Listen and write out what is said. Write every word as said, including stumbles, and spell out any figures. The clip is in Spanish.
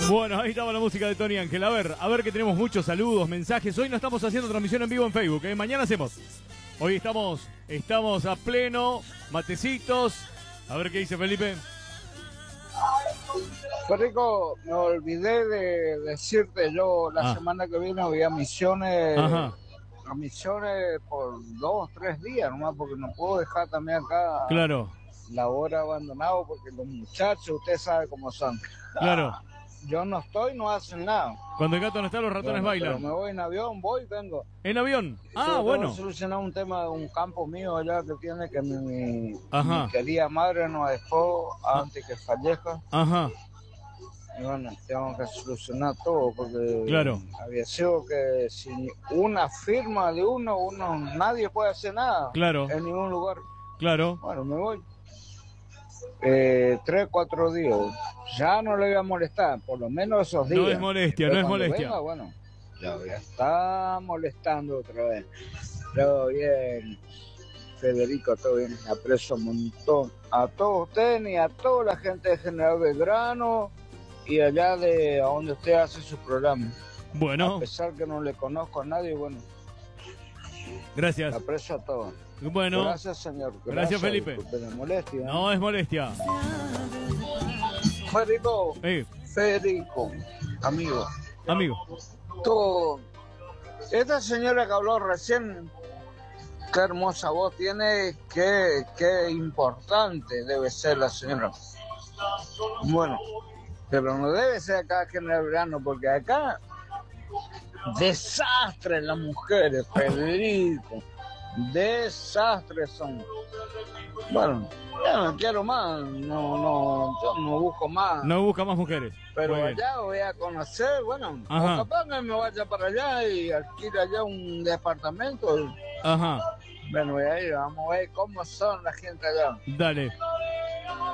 Bueno, ahí estaba la música de Tony Ángel. A ver, a ver que tenemos muchos saludos, mensajes. Hoy no estamos haciendo transmisión en vivo en Facebook, ¿eh? Mañana hacemos. Hoy estamos, estamos a pleno, matecitos. A ver qué dice Felipe. Federico, me olvidé de decirte, yo la Ah. semana que viene voy a Misiones, Ajá. a Misiones por dos, tres días nomás, porque no puedo dejar también acá Claro, la hora abandonado, porque los muchachos, usted sabe cómo son. claro. Yo no estoy, no hacen nada. Cuando el gato no está, los ratones Bueno, bailan. pero me voy en avión, voy, vengo. ¿En avión? Solo Ah, tengo bueno. que solucionar un tema de un campo mío allá que tiene que mi, mi, Ajá. mi querida madre nos dejó antes que fallezca. Ajá, Y bueno, tengo que solucionar todo porque Claro. había sido que sin una firma de uno, uno nadie puede hacer nada Claro. en ningún lugar. claro. Bueno, me voy. Eh, tres, cuatro días. Ya no le voy a molestar, por lo menos esos días. No es molestia, no Después es cuando molestia. venga, bueno, ya voy a estar molestando otra vez. Todo bien, Federico, todo bien. Aprecio un montón a todos ustedes y a toda la gente de General Belgrano y allá de a donde usted hace su programa. Bueno, A pesar que no le conozco a nadie, bueno, gracias. aprecio a todos. Bueno, Gracias, señor. Gracias, Felipe. Disculpe la molestia. no es molestia. Federico, Eh, Federico, amigo, amigo. todo. Esta señora que habló recién, qué hermosa voz tiene, qué, qué importante debe ser la señora. Bueno, pero no debe ser acá en el verano, porque acá desastres las mujeres, Federico, desastres son. Bueno, ya no quiero más, no, no, yo no busco más. No busca más mujeres. Pero Muy bien. allá voy a conocer, bueno, Ajá. o capaz que me vaya para allá y alquile allá un departamento. Ajá, Bueno, voy a ir, vamos a ver cómo son la gente allá. dale.